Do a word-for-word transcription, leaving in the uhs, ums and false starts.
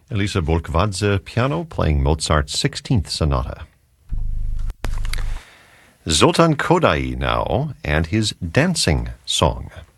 Elisa Bolkwadzę piano playing Mozart's sixteenth Sonata. Zoltan Kodály now and his dancing song.